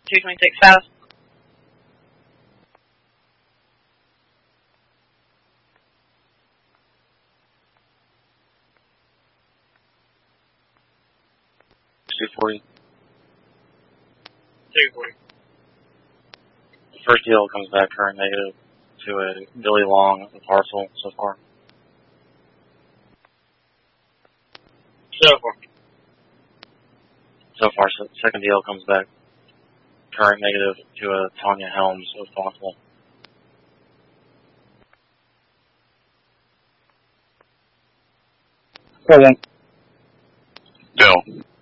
226 South. $240. 240. The first deal comes back current negative to a Billy Long parcel so far. So far, second deal comes back current negative to a Tanya Helms if possible. Present. Bill.